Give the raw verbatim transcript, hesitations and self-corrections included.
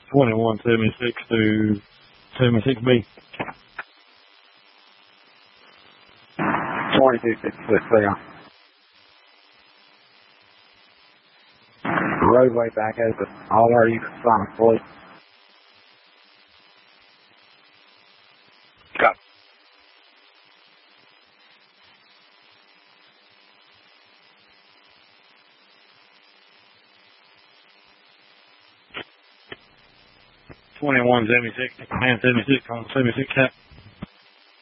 twenty-one seventy-six to seventy-six B. twenty-two fifty-six there. Roadway back open. All our units Sonic Fleet. Copy. twenty-one seventy-six, command seventy-six on seventy-six cap.